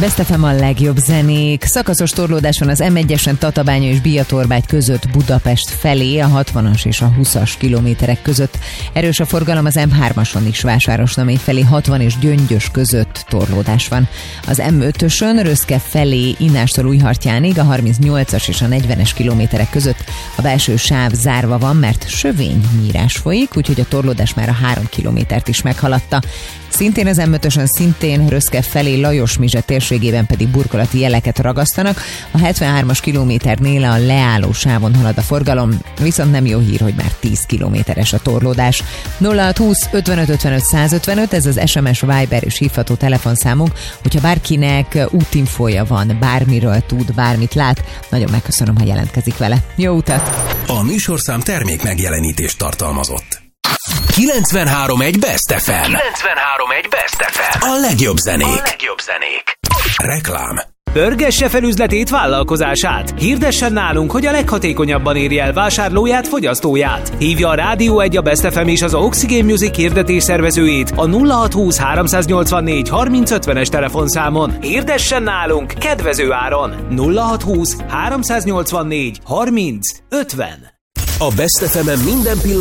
Best FM a legjobb zenék. Szakaszos torlódás van az M1-esen Tatabánya és Biatorbágy között Budapest felé, a 60-as és a 20-as kilométerek között. Erős a forgalom az M3-ason is Vásárosnamény felé, 60 és Gyöngyös között torlódás van. Az M5-ösön Röszke felé Innástól Újhartyánig, a 38-as és a 40-es kilométerek között a belső sáv zárva van, mert sövénynyírás folyik, úgyhogy a torlódás már a 3 kilométert is meghaladta. Szintén az M5-ösön, szintén Röszke felé Lajos-Mizse térségében pedig burkolati jeleket ragasztanak. A 73-as kilométernél a leálló sávon halad a forgalom, viszont nem jó hír, hogy már 10 kilométeres a torlódás. 0620 55 55 155, ez az SMS, Viber és hívható telefonszámunk, hogyha bárkinek útinfója van, bármiről tud, bármit lát, nagyon megköszönöm, ha jelentkezik vele. Jó utat! A műsorszám termék megjelenítést tartalmazott. 93.1 Best FM. 93.1 Best FM. A legjobb zenék. Reklám. Pörgesse fel üzletét, vállalkozását. Hirdessen nálunk, hogy a leghatékonyabban érje el vásárlóját, fogyasztóját. Hívja a Rádió 1, a Best FM és az Oxygen Music hirdetés szervezőjét a 0620 384 3050-es telefonszámon. Hirdessen nálunk kedvező áron. 0620 384 3050. A Best FM-en minden pillanat